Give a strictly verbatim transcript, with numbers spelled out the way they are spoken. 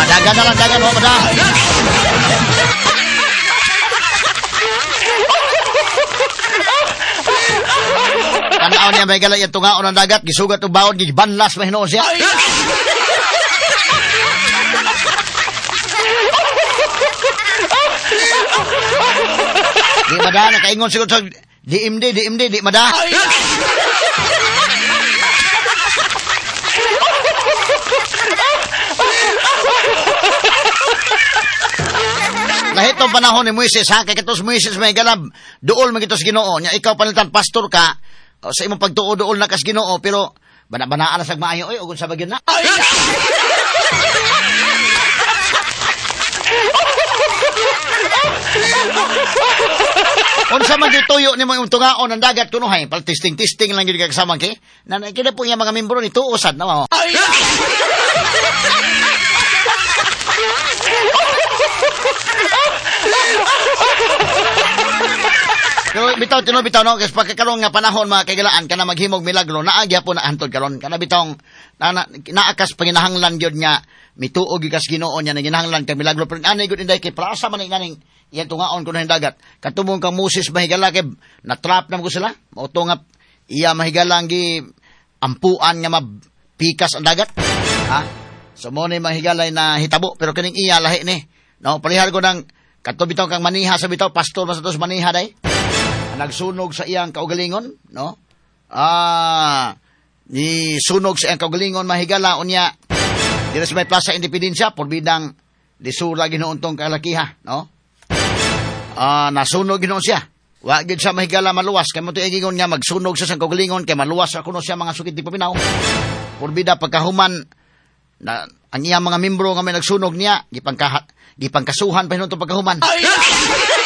Ah, dagan na lang, dagan, wa mada. Tanaw niya may gala yung tungaon ng dagat, gisugat o bawon, gibanlas mahinoon siya. Di mada, nakaingon siguro sa di M D, di M D, di mada. Lahit ng panahon ni Moises, ha? Kaya katos Moises may galab, dool magitos Ginoo. Nya ikaw palitan pastor ka, o, sa imong pagtuo dool na kas Ginoo, pero bana-banaan na sa maayo, oy, ugon sa bagyan na. Unsa man dituyo ni mga tungaon ng dagat kuno hay, pal testing-testing lang gyud kasama kay. Na kina po yung mga membro nito usad na mo. Pero bitaw tino bitaw no kasi pagkakaroon nga panahon mga kagalaan kana maghimog milagro naagya po na antod karon kana bitong na, na, naakas panginahanglan gyud nga mituog gyud kas Ginoo nya na ginahanglan ka milagro pero anay gyud inday kay plaza man nganing iyang tungaon kuno dagat katubong kang Moses mahigala kay na trap na mo sila mao to nga iya mahigala gi ampuan nga mapikas ang dagat ha so mo ni mahigalay na hitabo pero kining iya lahi ni no palihar ko nang katubitaw kang maniha sa bitaw pastor mas tos maniha day nagsunog sa iyang kaugalingon, no? Ah, ni sunog sa iyang kaugalingon mahigala unya. Dili sa may Plaza Independensya por bidang disura ginuuntong kalakiha, no? Ah, nasunog ginoon siya. Wa gid sa mahigala maluwas kay mo ingon nga magsunog sa sang kaugalingon kay maluwas ra kuno siya mga sukit di paminaw. Por bida pagkahuman na ang iyang mga membro nga may nagsunog niya gipangkahat gipangkasuhan pa hinuon pagkahuman.